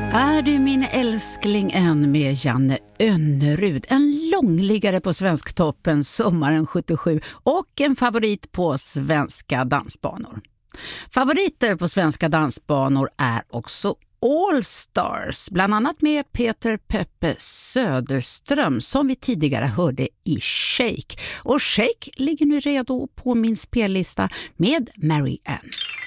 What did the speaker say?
Är du min älskling än med Janne Önnerud, en långliggare på Svensktoppen sommaren 77 och en favorit på svenska dansbanor. Favoriter på svenska dansbanor är också All Stars, bland annat med Peter Peppe Söderström som vi tidigare hörde i Shake. Och Shake ligger nu redo på min spellista med Mary Ann.